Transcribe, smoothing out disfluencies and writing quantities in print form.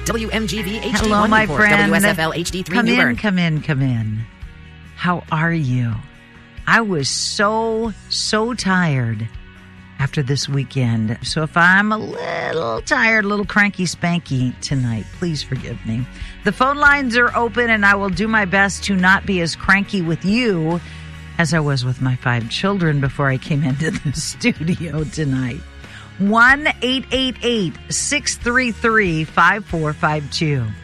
WMGV HD Hello, my friend. WSFL HD3 Newburgh. Come in. How are you? I was so tired after this weekend. So if I'm a little tired, a little cranky spanky tonight, please forgive me. The phone lines are open, and I will do my best to not be as cranky with you as I was with my 5 children before I came into the studio tonight. 1-888-633-5452.